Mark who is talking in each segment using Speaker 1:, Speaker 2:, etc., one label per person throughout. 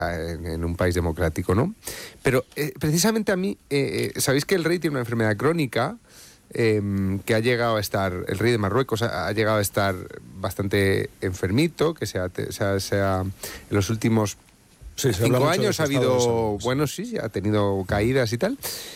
Speaker 1: en un país democrático, ¿no? Pero precisamente a mí, sabéis que el rey tiene una enfermedad crónica que ha llegado a estar, el rey de Marruecos ha llegado a estar bastante enfermito, que en los últimos 5 años ha habido, sí, ha tenido caídas y tal.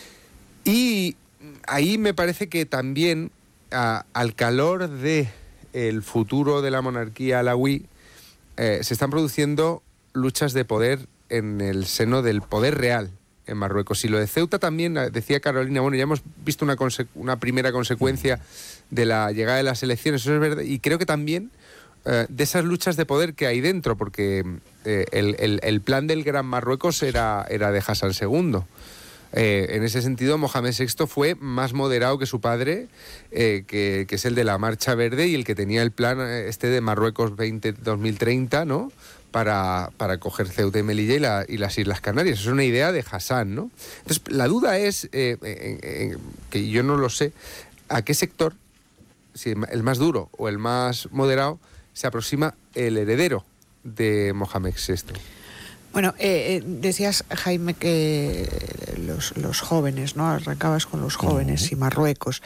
Speaker 1: Y ahí me parece que también, al calor de el futuro de la monarquía alawí, se están produciendo luchas de poder en el seno del poder real en Marruecos. Y lo de Ceuta también, decía Carolina, bueno, ya hemos visto una primera consecuencia de la llegada de las elecciones, eso es verdad, y creo que también de esas luchas de poder que hay dentro, porque el plan del Gran Marruecos era de Hassan II. En ese sentido, Mohamed VI fue más moderado que su padre, que es el de la Marcha Verde y el que tenía el plan de Marruecos 2030, ¿no?, para coger Ceuta y Melilla y las Islas Canarias. Es una idea de Hassan, ¿no? Entonces, la duda es, que yo no lo sé, ¿a qué sector, si el más duro o el más moderado, se aproxima el heredero de Mohamed VI?
Speaker 2: Bueno, decías, Jaime, que los jóvenes, ¿no? Arrancabas con los jóvenes y Marruecos.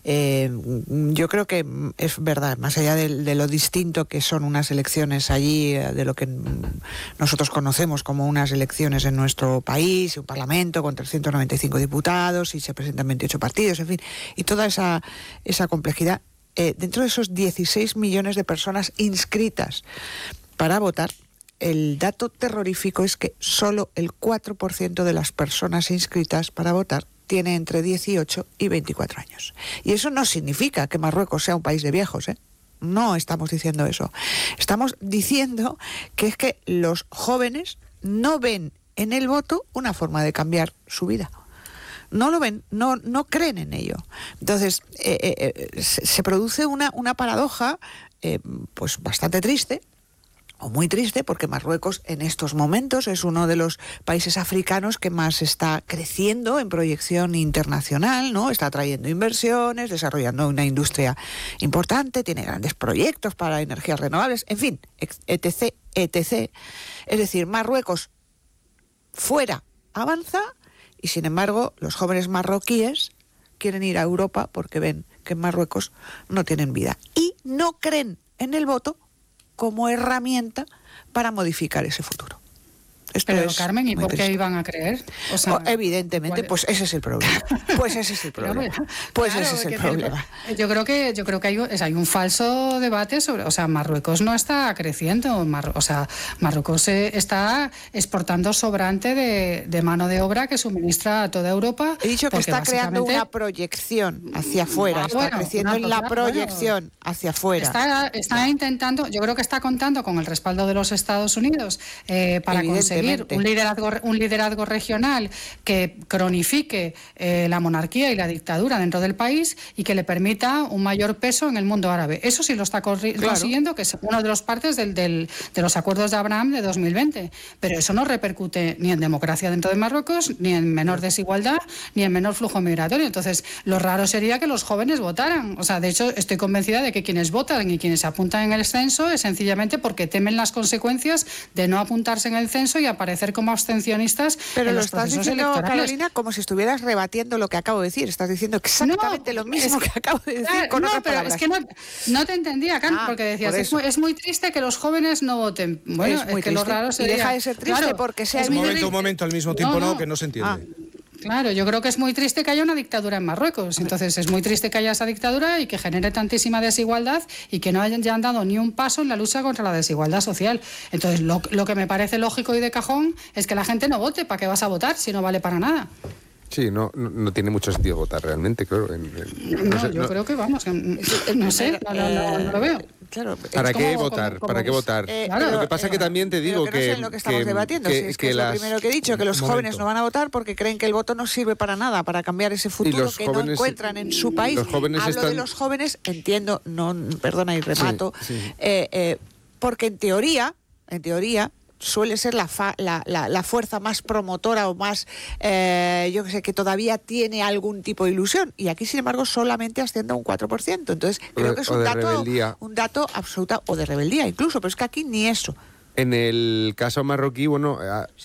Speaker 2: Yo creo que es verdad, más allá de lo distinto que son unas elecciones allí, de lo que nosotros conocemos como unas elecciones en nuestro país, un parlamento con 395 diputados y se presentan 28 partidos, en fin, y toda esa complejidad. Dentro de esos 16 millones de personas inscritas para votar, el dato terrorífico es que solo el 4% de las personas inscritas para votar tiene entre 18 y 24 años. Y eso no significa que Marruecos sea un país de viejos, ¿eh? No estamos diciendo eso. Estamos diciendo que es que los jóvenes no ven en el voto una forma de cambiar su vida. No lo ven, no creen en ello. Entonces, se produce una paradoja pues bastante triste, o muy triste, porque Marruecos en estos momentos es uno de los países africanos que más está creciendo en proyección internacional, ¿no? Está trayendo inversiones, desarrollando una industria importante, tiene grandes proyectos para energías renovables, en fin, etc., etc. Es decir, Marruecos fuera avanza y, sin embargo, los jóvenes marroquíes quieren ir a Europa porque ven que en Marruecos no tienen vida y no creen en el voto como herramienta para modificar ese futuro.
Speaker 3: Pero, Carmen, ¿y por qué iban a creer?
Speaker 2: O sea, evidentemente, pues ese es el problema. Pues ese es el problema.
Speaker 3: Yo creo que hay un falso debate sobre, o sea, Marruecos no está creciendo, Marruecos está exportando sobrante de mano de obra que suministra a toda Europa.
Speaker 2: He dicho que está creando una proyección hacia afuera, está creciendo en la proyección hacia afuera.
Speaker 3: Está intentando, yo creo que está contando con el respaldo de los Estados Unidos para conseguir un liderazgo regional que cronifique la monarquía y la dictadura dentro del país y que le permita un mayor peso en el mundo árabe. Eso sí lo está consiguiendo, que es uno de los partes de los acuerdos de Abraham de 2020. Pero eso no repercute ni en democracia dentro de Marruecos, ni en menor desigualdad, ni en menor flujo migratorio. Entonces, lo raro sería que los jóvenes votaran. O sea, de hecho, estoy convencida de que quienes votan y quienes se apuntan en el censo es sencillamente porque temen las consecuencias de no apuntarse en el censo y aparecer como abstencionistas.
Speaker 2: Pero lo estás diciendo, Carolina, como si estuvieras rebatiendo lo que acabo de decir. Estás diciendo exactamente lo mismo que acabo de decir con otras palabras.
Speaker 3: Es que no te entendía, Carmen, porque decías, es muy triste que los jóvenes no voten. Bueno, es que triste. Lo raro sería...
Speaker 2: Y deja de ser triste porque sea...
Speaker 4: Un momento, al mismo tiempo que no se entiende.
Speaker 3: Claro, yo creo que es muy triste que haya una dictadura en Marruecos. Entonces es muy triste que haya esa dictadura y que genere tantísima desigualdad y que no hayan dado ni un paso en la lucha contra la desigualdad social. Entonces lo que me parece lógico y de cajón es que la gente no vote. ¿Para qué vas a votar si no vale para nada?
Speaker 1: Sí, no tiene mucho sentido votar realmente, creo.
Speaker 3: Yo creo que vamos, no sé, no lo veo.
Speaker 2: Claro,
Speaker 1: ¿Para qué votar? ¿Para qué votar? Lo que pasa que también te digo
Speaker 2: que... No sé en lo que estamos debatiendo, es lo primero que he dicho, que los jóvenes no van a votar porque creen que el voto no sirve para nada, para cambiar ese futuro que no encuentran en su país. Hablo de los jóvenes, entiendo, perdona y remato, porque en teoría, suele ser la fuerza más promotora o más, yo que sé, que todavía tiene algún tipo de ilusión. Y aquí, sin embargo, solamente asciende a un 4%. Entonces, creo que es un dato absoluto, o de rebeldía incluso, pero es que aquí ni eso.
Speaker 1: En el caso marroquí, bueno,